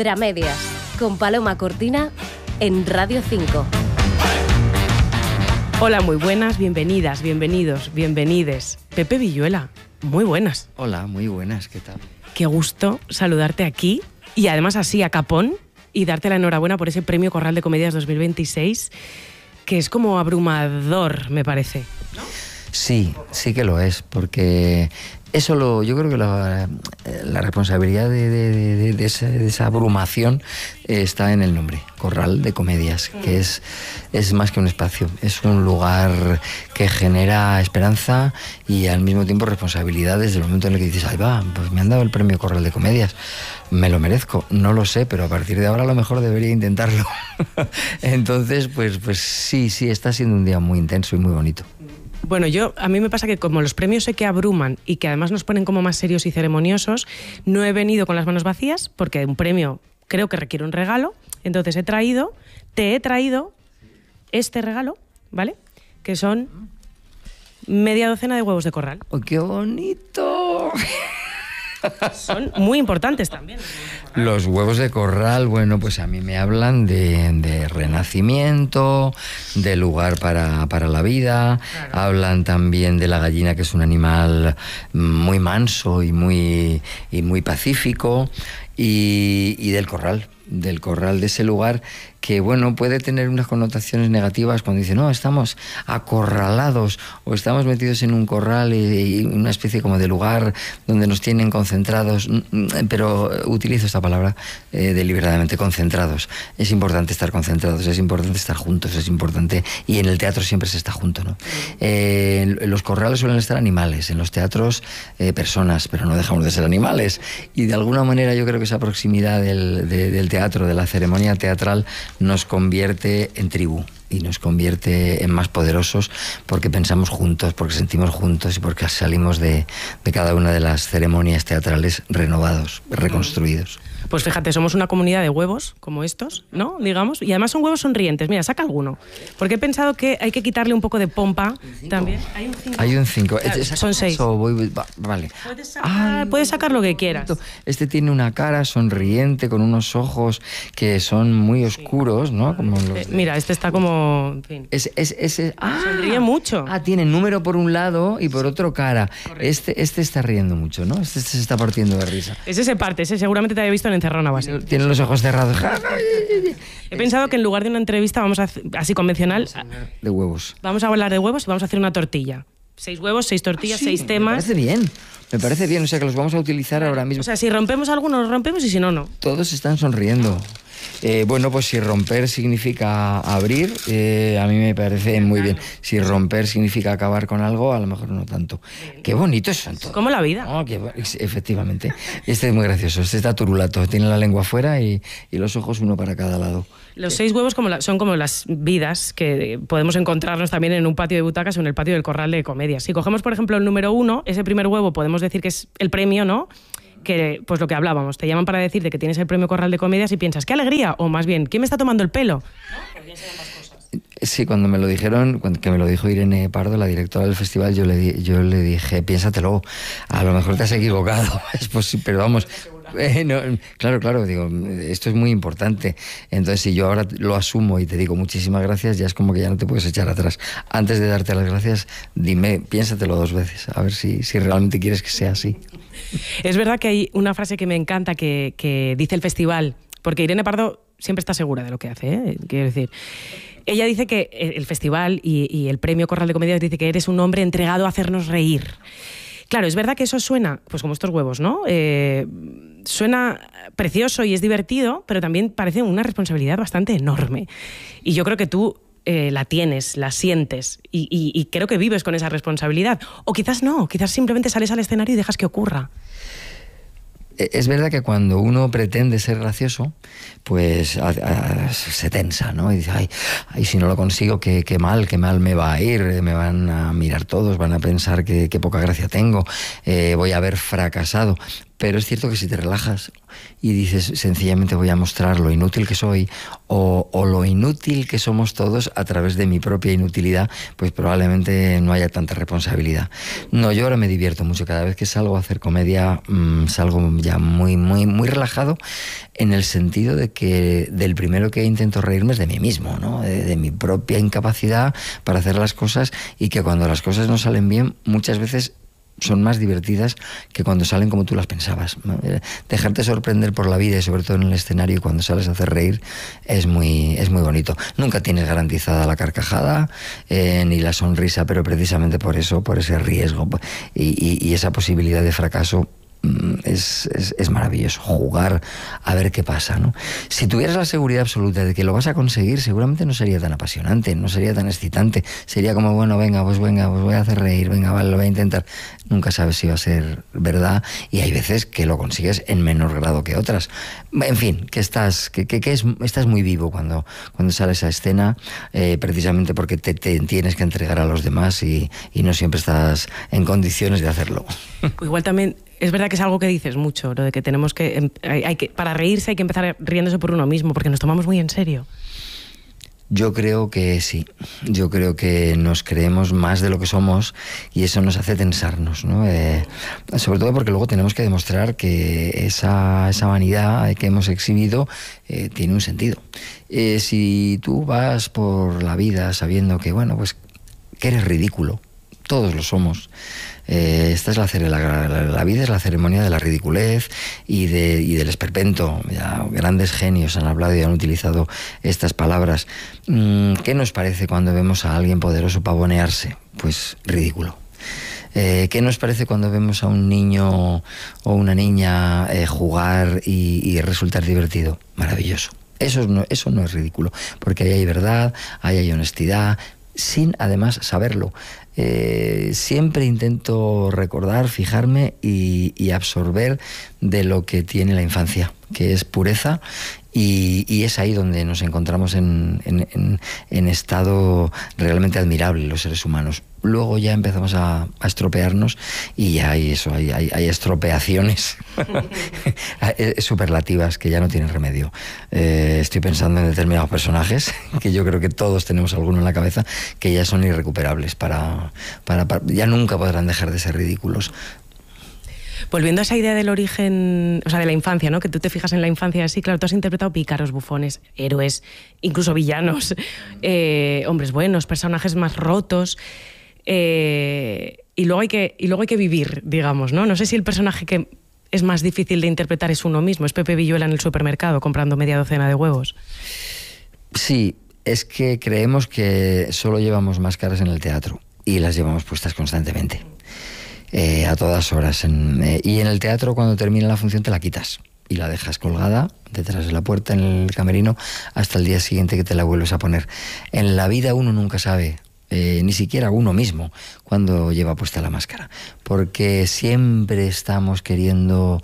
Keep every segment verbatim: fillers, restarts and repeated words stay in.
Dramedias, con Paloma Cortina en Radio cinco. Hola, muy buenas, bienvenidas, bienvenidos, bienvenides. Pepe Villuela, muy buenas. Hola, muy buenas, ¿qué tal? Qué gusto saludarte aquí y además así a capón y darte la enhorabuena por ese Premio Corral de Comedias dos mil veintiséis, que es como abrumador, me parece, ¿no? Sí, sí que lo es, porque eso lo, yo creo que la, la responsabilidad de, de, de, de, esa, de esa abrumación está en el nombre, Corral de Comedias, que es, es más que un espacio, es un lugar que genera esperanza y al mismo tiempo responsabilidad desde el momento en el que dices, ahí va, pues me han dado el premio Corral de Comedias, me lo merezco, no lo sé, pero a partir de ahora a lo mejor debería intentarlo. Entonces, pues, pues sí, sí, está siendo un día muy intenso y muy bonito. Bueno, yo a mí me pasa que como los premios sé que abruman y que además nos ponen como más serios y ceremoniosos, no he venido con las manos vacías porque un premio creo que requiere un regalo, entonces he traído, te he traído este regalo, ¿vale? Que son media docena de huevos de corral. ¡Oh, qué bonito! Son muy importantes también. Los huevos de corral, bueno, pues a mí me hablan de, de renacimiento, de lugar para, para la vida, claro. Hablan también de la gallina, que es un animal muy manso y muy, y muy pacífico, y, y del corral, del corral, de ese lugar que, bueno, puede tener unas connotaciones negativas cuando dice, no, estamos acorralados o estamos metidos en un corral y, y una especie como de lugar donde nos tienen concentrados, pero utilizo esta palabra eh, deliberadamente, concentrados. Es importante estar concentrados, es importante estar juntos, es importante, y en el teatro siempre se está junto, ¿no? Eh, en los corrales suelen estar animales, en los teatros eh, personas, pero no dejamos de ser animales, y de alguna manera yo creo que esa proximidad del, de, del teatro, de la ceremonia teatral, nos convierte en tribu y nos convierte en más poderosos porque pensamos juntos, porque sentimos juntos y porque salimos de, de cada una de las ceremonias teatrales renovados, reconstruidos. Pues fíjate, somos una comunidad de huevos como estos, ¿no? Digamos, y además son huevos sonrientes. Mira, saca alguno. Porque he pensado que hay que quitarle un poco de pompa también. Hay un cinco. Hay un cinco. Claro, son seis. Voy, voy, va, vale. Puedes sacar, ah, puedes sacar lo que quieras. Este tiene una cara sonriente con unos ojos que son muy oscuros, ¿no? Como los de... Mira, este está como... En fin. Es, es, es, ah, sonríe mucho. Ah, tiene número por un lado y por otro cara. Este, este está riendo mucho, ¿no? Este, este se está partiendo de risa. Ese se parte, ese seguramente te había visto en Encerrona o así. Tiene los ojos cerrados. He pensado que en lugar de una entrevista vamos a hacer, así convencional, de huevos. Vamos a hablar de huevos y vamos a hacer una tortilla. Seis huevos, seis tortillas, sí, seis temas. Me parece bien. Me parece bien, o sea que los vamos a utilizar ahora mismo. O sea, si rompemos alguno, los rompemos y si no, no. Todos están sonriendo. Eh, bueno, pues si romper significa abrir, eh, a mí me parece muy bien. Si romper significa acabar con algo, a lo mejor no tanto. Qué bonitos son todos. Como la vida. Oh, qué, efectivamente. Este es muy gracioso, este está turulato, tiene la lengua afuera y, y los ojos uno para cada lado. Los seis huevos como la, son como las vidas que podemos encontrarnos también en un patio de butacas o en el patio del Corral de Comedias. Si cogemos, por ejemplo, el número uno, ese primer huevo podemos decir que es el premio, ¿no? Que, pues lo que hablábamos, te llaman para decirte que tienes el premio Corral de Comedias y piensas, ¡qué alegría! O más bien, ¿quién me está tomando el pelo? ¿No? Podrían ser ambas cosas. Sí, cuando me lo dijeron, cuando, que me lo dijo Irene Pardo, la directora del festival, yo le, di, yo le dije, piénsatelo, a lo mejor te has equivocado, es posible, pero vamos... Eh, no, claro, claro, digo, esto es muy importante. Entonces, si yo ahora lo asumo y te digo muchísimas gracias, ya es como que ya no te puedes echar atrás. Antes de darte las gracias, dime, piénsatelo dos veces, a ver si, si realmente quieres que sea así. Es verdad que hay una frase que me encanta que, que dice el festival, porque Irene Pardo siempre está segura de lo que hace, ¿eh? Quiero decir... Ella dice que el festival y, y el premio Corral de Comedias dice que eres un hombre entregado a hacernos reír. Claro, es verdad que eso suena, pues como estos huevos, ¿no? Eh, suena precioso y es divertido, pero también parece una responsabilidad bastante enorme. Y yo creo que tú eh, la tienes, la sientes y, y, y creo que vives con esa responsabilidad. O quizás no, quizás simplemente sales al escenario y dejas que ocurra. Es verdad que cuando uno pretende ser gracioso, pues a, a, se tensa, ¿no? Y dice, ay, ay si no lo consigo, qué, qué mal, qué mal me va a ir, me van a mirar todos, van a pensar que, que poca gracia tengo, eh, voy a haber fracasado. Pero es cierto que si te relajas y dices sencillamente voy a mostrar lo inútil que soy o, o lo inútil que somos todos a través de mi propia inutilidad, pues probablemente no haya tanta responsabilidad. No, yo ahora me divierto mucho. Cada vez que salgo a hacer comedia, mmm, salgo ya muy, muy, muy relajado, en el sentido de que del primero que intento reírme es de mí mismo, ¿no? De, de mi propia incapacidad para hacer las cosas, y que cuando las cosas no salen bien, muchas veces son más divertidas que cuando salen como tú las pensabas. Dejarte sorprender por la vida, y sobre todo en el escenario, cuando sales a hacer reír, es muy, es muy bonito. Nunca tienes garantizada la carcajada eh, ni la sonrisa, pero precisamente por eso, por ese riesgo y, y, y esa posibilidad de fracaso, Es, es, es maravilloso jugar a ver qué pasa, ¿no? Si tuvieras la seguridad absoluta de que lo vas a conseguir, seguramente no sería tan apasionante, no sería tan excitante. Sería como, bueno, venga, pues venga, pues voy a hacer reír, venga, vale, lo voy a intentar. Nunca sabes si va a ser verdad, y hay veces que lo consigues en menor grado que otras. En fin, que estás, que, que, que es, estás muy vivo cuando, cuando sales a escena, eh, precisamente porque te, te tienes que entregar a los demás y, y no siempre estás en condiciones de hacerlo. Igual también es verdad que es algo que dices mucho, lo de que tenemos que, hay, hay que, para reírse hay que empezar riéndose por uno mismo, porque nos tomamos muy en serio. Yo creo que sí, yo creo que nos creemos más de lo que somos, y eso nos hace tensarnos, ¿no? Eh, sobre todo porque luego tenemos que demostrar que esa, esa vanidad que hemos exhibido eh, tiene un sentido. Eh, si tú vas por la vida sabiendo que, bueno, pues que eres ridículo, todos lo somos. Eh, esta es la, la, la, la vida es la ceremonia de la ridiculez y, de, y del esperpento. Ya grandes genios han hablado y han utilizado estas palabras. Mm, ¿Qué nos parece cuando vemos a alguien poderoso pavonearse? Pues ridículo. Eh, ¿Qué nos parece cuando vemos a un niño o una niña eh, jugar y, y resultar divertido? Maravilloso. Eso no, eso no es ridículo, porque ahí hay verdad, ahí hay honestidad, sin además saberlo. Eh, siempre intento recordar, fijarme y, y absorber de lo que tiene la infancia, que es pureza, y, y es ahí donde nos encontramos en, en, en, en estado realmente admirable los seres humanos. Luego ya empezamos a, a estropearnos, y ya hay eso, hay, hay, hay estropeaciones superlativas que ya no tienen remedio. Eh, estoy pensando en determinados personajes, que yo creo que todos tenemos alguno en la cabeza, que ya son irrecuperables, para, para, para ya nunca podrán dejar de ser ridículos. Volviendo a esa idea del origen, o sea, de la infancia, ¿no? Que tú te fijas en la infancia así, claro, tú has interpretado pícaros, bufones, héroes, incluso villanos, eh, hombres buenos, personajes más rotos, eh, y luego hay que, y luego hay que vivir, digamos, ¿no? No sé si el personaje que es más difícil de interpretar es uno mismo, es Pepe Villuela en el supermercado comprando media docena de huevos. Sí, es que creemos que solo llevamos máscaras en el teatro, y las llevamos puestas constantemente. Eh, a todas horas. En, eh, y en el teatro, cuando termina la función, te la quitas y la dejas colgada detrás de la puerta en el camerino hasta el día siguiente, que te la vuelves a poner. En la vida uno nunca sabe, eh, ni siquiera uno mismo, cuando lleva puesta la máscara, porque siempre estamos queriendo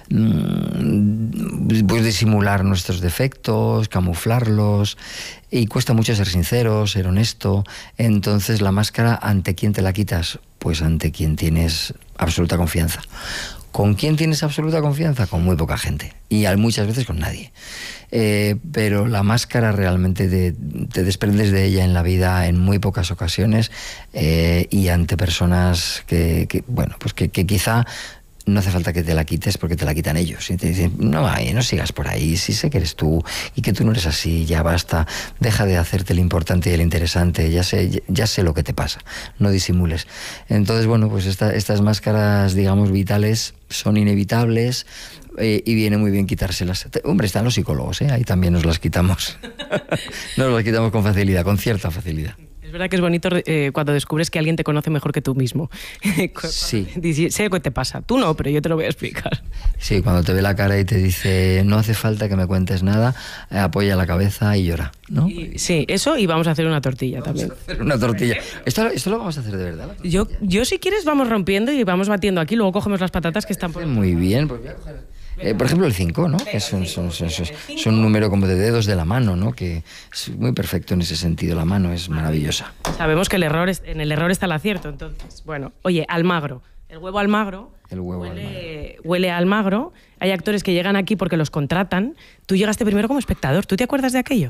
mmm, pues disimular nuestros defectos, camuflarlos, y cuesta mucho ser sincero, ser honesto. Entonces, la máscara, ¿ante quién te la quitas? Pues ante quien tienes absoluta confianza. ¿Con quién tienes absoluta confianza? Con muy poca gente, y muchas veces con nadie. Eh, pero la máscara realmente te, te desprendes de ella en la vida en muy pocas ocasiones, eh, y ante personas que, que bueno, pues que, que quizá no hace falta que te la quites, porque te la quitan ellos. Y te dicen, no, ay, no sigas por ahí, sí sé que eres tú y que tú no eres así, ya basta, deja de hacerte el importante y el interesante, ya sé, ya sé lo que te pasa, no disimules. Entonces, bueno, pues esta, estas máscaras, digamos, vitales son inevitables, eh, y viene muy bien quitárselas. Hombre, están los psicólogos, ¿eh? Ahí también nos las quitamos. Nos las quitamos con facilidad, con cierta facilidad. Es verdad que es bonito eh, cuando descubres que alguien te conoce mejor que tú mismo. Sí. Sé lo que te pasa. Tú no, pero yo te lo voy a explicar. Sí, cuando te ve la cara y te dice, no hace falta que me cuentes nada, eh, apoya la cabeza y llora, ¿no? Y, sí, eso, y vamos a hacer una tortilla vamos también. A hacer una tortilla. ¿Esto, ¿Esto lo vamos a hacer de verdad? Yo, yo, si quieres, vamos rompiendo y vamos batiendo aquí, luego cogemos las patatas que están por... Muy bien, pues voy a coger... Eh, por ejemplo, el cinco, ¿no? Que son, son, son, son, son un número como de dedos de la mano, ¿no? Que es muy perfecto en ese sentido. La mano es maravillosa. Sabemos que el error es, en el error está el acierto, entonces. Bueno, oye, Almagro. El huevo Almagro el huevo huele, Almagro. Huele a Almagro. Hay actores que llegan aquí porque los contratan. Tú llegaste primero como espectador. ¿Tú te acuerdas de aquello?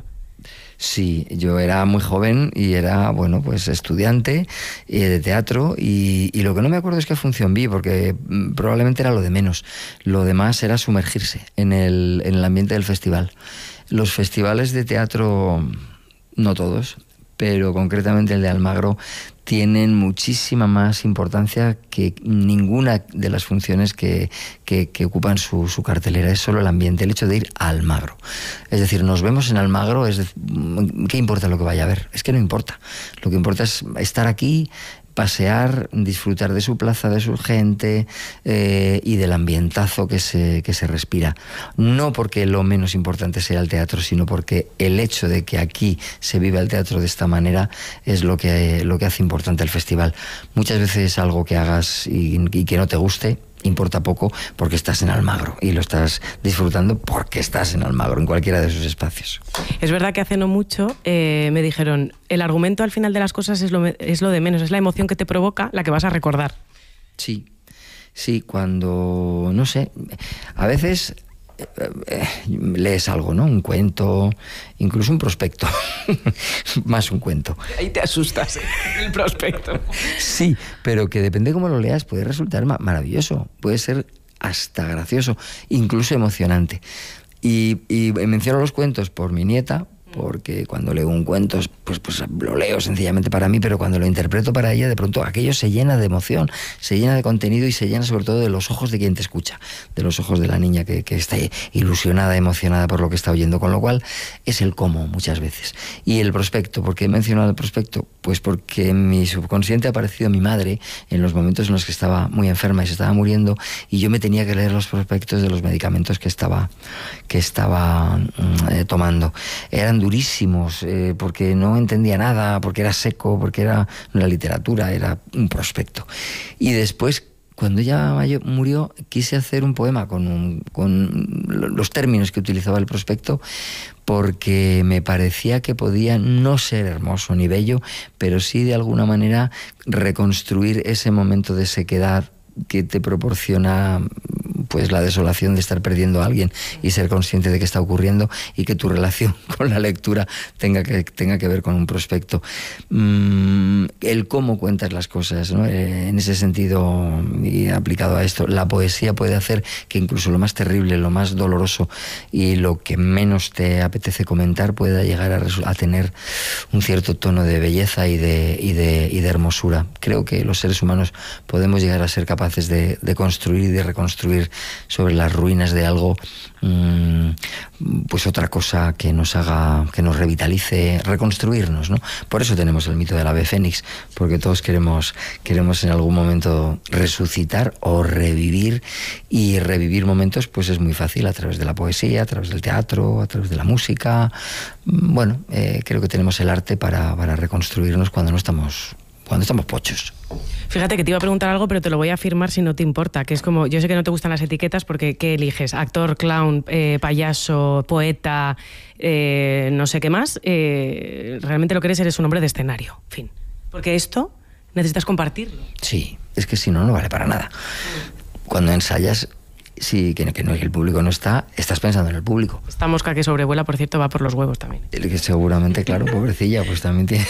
Sí, yo era muy joven y era, bueno, pues estudiante eh, de teatro y, y lo que no me acuerdo es qué función vi, porque mm, probablemente era lo de menos. Lo demás era sumergirse en el, en el ambiente del festival. Los festivales de teatro, no todos, pero concretamente el de Almagro, tienen muchísima más importancia que ninguna de las funciones que, que, que ocupan su, su cartelera. Es solo el ambiente, el hecho de ir a Almagro. Es decir, nos vemos en Almagro, es decir, ¿qué importa lo que vaya a ver? Es que no importa. Lo que importa es estar aquí, pasear, disfrutar de su plaza, de su gente eh, y del ambientazo que se, que se respira. No porque lo menos importante sea el teatro, sino porque el hecho de que aquí se vive el teatro de esta manera es lo que, lo que hace importante el festival. Muchas veces algo que hagas y, y que no te guste importa poco porque estás en Almagro y lo estás disfrutando porque estás en Almagro, en cualquiera de esos espacios. Es verdad que hace no mucho eh, me dijeron, el argumento al final de las cosas es lo, es lo de menos, es la emoción que te provoca la que vas a recordar. Sí, sí, cuando, no sé, a veces eh, eh, lees algo, ¿no? Un cuento, incluso un prospecto, más un cuento. Ahí te asustas, ¿eh? El prospecto. Sí, pero que depende cómo lo leas, puede resultar ma- maravilloso, puede ser hasta gracioso, incluso emocionante. Y, y menciono los cuentos por mi nieta, porque cuando leo un cuento, pues, pues lo leo sencillamente para mí, pero cuando lo interpreto para ella, de pronto aquello se llena de emoción, se llena de contenido y se llena sobre todo de los ojos de quien te escucha, de los ojos de la niña que, que está ilusionada, emocionada por lo que está oyendo, con lo cual es el cómo muchas veces. Y el prospecto, ¿por qué he mencionado el prospecto? Pues porque en mi subconsciente ha aparecido mi madre en los momentos en los que estaba muy enferma y se estaba muriendo, y yo me tenía que leer los prospectos de los medicamentos que estaba, que estaba eh, tomando. Eran durísimos, eh, porque no entendía nada, porque era seco, porque era una literatura, era un prospecto. Y después, cuando ella murió, quise hacer un poema con, un, con los términos que utilizaba el prospecto, porque me parecía que podía no ser hermoso ni bello, pero sí de alguna manera reconstruir ese momento de sequedad que te proporciona pues la desolación de estar perdiendo a alguien y ser consciente de que está ocurriendo, y que tu relación con la lectura tenga que, tenga que ver con un prospecto. Mm, el cómo cuentas las cosas, ¿no? Eh, en ese sentido, y aplicado a esto, la poesía puede hacer que incluso lo más terrible, lo más doloroso y lo que menos te apetece comentar pueda llegar a, a tener un cierto tono de belleza y de, y, de, y de hermosura. Creo que los seres humanos podemos llegar a ser capaces de, de construir y de reconstruir sobre las ruinas de algo, mmm, pues otra cosa que nos haga, que nos revitalice, reconstruirnos, ¿no? Por eso tenemos el mito del ave fénix, porque todos queremos, queremos en algún momento resucitar o revivir, y revivir momentos pues es muy fácil a través de la poesía, a través del teatro, a través de la música. Bueno, eh, creo que tenemos el arte para, para reconstruirnos cuando no estamos, cuando estamos pochos. Fíjate que te iba a preguntar algo, pero te lo voy a afirmar si no te importa, que es como, yo sé que no te gustan las etiquetas, porque ¿qué eliges? Actor, clown, eh, payaso, poeta, eh, no sé qué más. Eh, realmente lo que eres, eres un hombre de escenario, en fin. Porque esto necesitas compartirlo. Sí, es que si no, no vale para nada. Cuando ensayas, sí, que, que, no, que el público no está, estás pensando en el público. Esta mosca que sobrevuela, por cierto, va por los huevos también. El que seguramente, claro, pobrecilla, pues también tiene...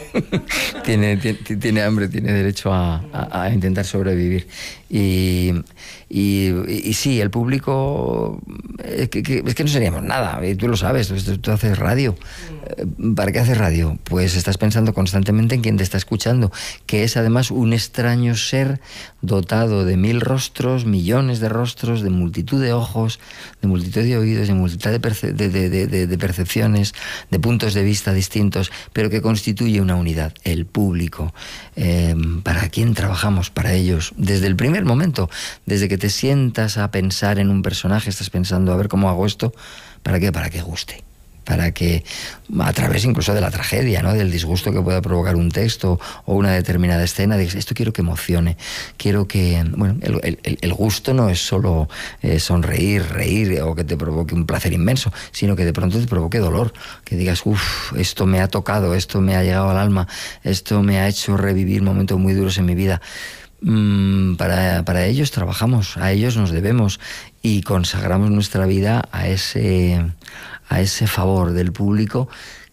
tiene, tiene, tiene hambre, tiene derecho a, a, a intentar sobrevivir. Y, y, y sí, el público, es que, que, es que no seríamos nada, y tú lo sabes, tú, tú haces radio. ¿Para qué haces radio? Pues estás pensando constantemente en quien te está escuchando, que es además un extraño ser dotado de mil rostros, millones de rostros, de multitud de ojos, de multitud de oídos, de multitud de, perce- de, de, de, de percepciones, de puntos de vista distintos, pero que constituye una unidad, el público. Eh, ¿Para quién trabajamos? Para ellos. Desde el primer momento, desde que te sientas a pensar en un personaje, estás pensando, a ver cómo hago esto, ¿para qué? Para que guste. Para que, a través incluso de la tragedia, ¿no?, del disgusto que pueda provocar un texto o una determinada escena, dices, esto quiero que emocione, quiero que... Bueno, el, el, el gusto no es solo eh, sonreír, reír o que te provoque un placer inmenso, sino que de pronto te provoque dolor, que digas, uff, esto me ha tocado, esto me ha llegado al alma, esto me ha hecho revivir momentos muy duros en mi vida. mmm, para, para ellos trabajamos, a ellos nos debemos y consagramos nuestra vida a ese, a ese favor del público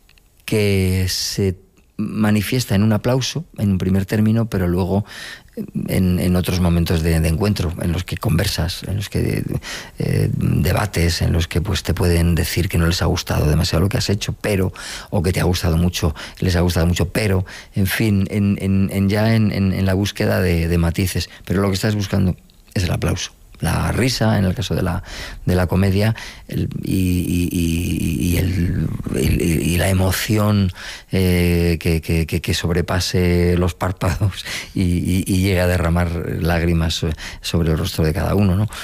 que se manifiesta en un aplauso, en un primer término, pero luego en, en otros momentos de, de encuentro, en los que conversas, en los que eh, debates, en los que pues te pueden decir que no les ha gustado demasiado lo que has hecho, pero, o que te ha gustado mucho, les ha gustado mucho, pero, en fin, en, en, en ya en, en, en la búsqueda de, de matices. Pero lo que estás buscando es el aplauso. La risa, en el caso de la, de la comedia, el, y, y, y, y, el, y, y la emoción eh, que, que, que sobrepase los párpados y, y, y llegue a derramar lágrimas sobre el rostro de cada uno, ¿no?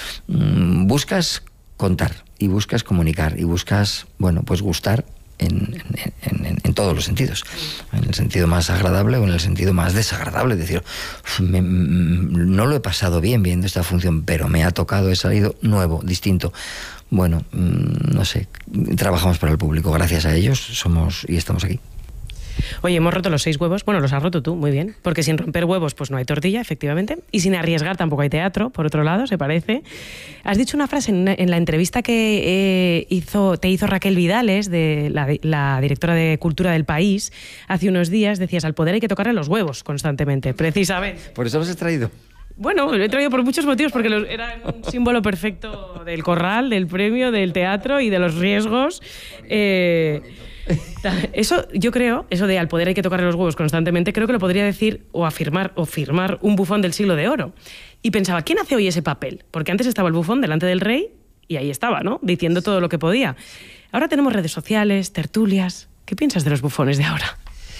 Buscas contar y buscas comunicar y buscas, bueno, pues gustar En, en, en, en todos los sentidos, en el sentido más agradable o en el sentido más desagradable, es decir, me, no lo he pasado bien viendo esta función, pero me ha tocado, he salido nuevo, distinto. Bueno, no sé, trabajamos para el público, gracias a ellos somos y estamos aquí. Oye, hemos roto los seis huevos. Bueno, los has roto tú, muy bien. Porque sin romper huevos, pues no hay tortilla, efectivamente. Y sin arriesgar tampoco hay teatro, por otro lado, se parece. Has dicho una frase en, en la entrevista que eh, hizo, te hizo Raquel Vidales, de la, la directora de Cultura del País, hace unos días. Decías, al poder hay que tocarle los huevos constantemente, precisamente. ¿Por eso los has traído? Bueno, lo he traído por muchos motivos, porque los, era un símbolo perfecto del corral, del premio, del teatro y de los riesgos. Eh, Eso, yo creo, eso de al poder hay que tocarle los huevos constantemente, creo que lo podría decir o afirmar o firmar un bufón del siglo de oro. Y pensaba, ¿quién hace hoy ese papel? Porque antes estaba el bufón delante del rey y ahí estaba, ¿no? Diciendo todo lo que podía. Ahora tenemos redes sociales, tertulias. ¿Qué piensas de los bufones de ahora?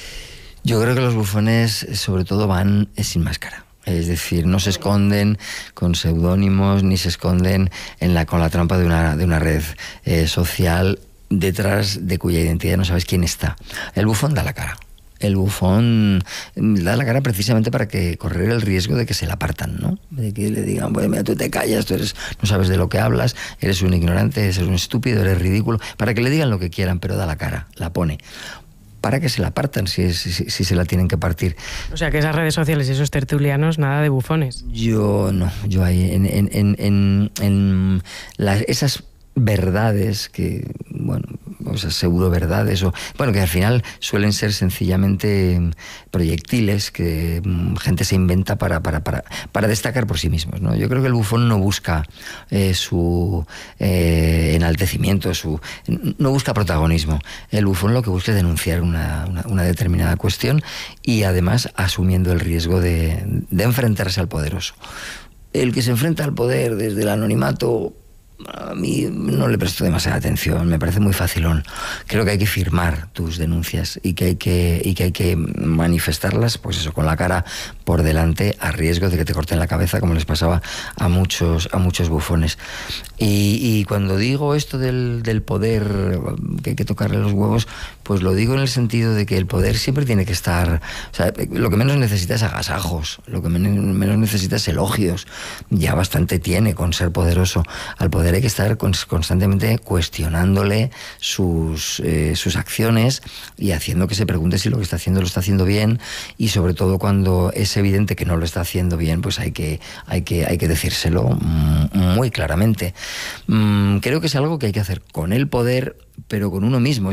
Yo creo que los bufones, sobre todo, van sin máscara. Es decir, no se esconden con seudónimos ni se esconden en la, con la trampa de una, de una red eh, social detrás de cuya identidad no sabes quién está. El bufón da la cara. El bufón da la cara precisamente para que correr el riesgo de que se la apartan, ¿no? De que le digan, pues mira, tú te callas, tú eres, no sabes de lo que hablas, eres un ignorante, eres un estúpido, eres ridículo. Para que le digan lo que quieran, pero da la cara, la pone. Para que se la apartan si, si, si se la tienen que partir. O sea, que esas redes sociales y esos tertulianos, nada de bufones. Yo no, yo ahí en, en, en, en, en las, esas verdades que, bueno, o sea, pseudo verdades, o bueno, que al final suelen ser sencillamente proyectiles que gente se inventa para, para, para, para destacar por sí mismos, ¿no? Yo creo que el bufón no busca eh, su eh, enaltecimiento, su, no busca protagonismo. El bufón lo que busca es denunciar una, una, una determinada cuestión y además asumiendo el riesgo de, de enfrentarse al poderoso. El que se enfrenta al poder desde el anonimato, a mí no le presto demasiada atención, me parece muy facilón. Creo que hay que firmar tus denuncias y que hay que, y que, hay que manifestarlas, pues eso, con la cara por delante, a riesgo de que te corten la cabeza, como les pasaba a muchos, a muchos bufones. Y, y cuando digo esto del, del poder, que hay que tocarle los huevos, pues lo digo en el sentido de que el poder siempre tiene que estar... O sea, lo que menos necesita es agasajos, lo que menos necesita es elogios. Ya bastante tiene con ser poderoso. Al poder hay que estar constantemente cuestionándole sus, eh, sus acciones y haciendo que se pregunte si lo que está haciendo lo está haciendo bien, y sobre todo cuando es evidente que no lo está haciendo bien, pues hay que, hay que, hay que decírselo muy claramente. Creo que es algo que hay que hacer con el poder, pero con uno mismo.